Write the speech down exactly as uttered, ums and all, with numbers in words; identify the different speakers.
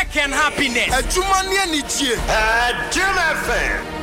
Speaker 1: and happiness.
Speaker 2: Adwuma ne anigye.
Speaker 3: Jim F M.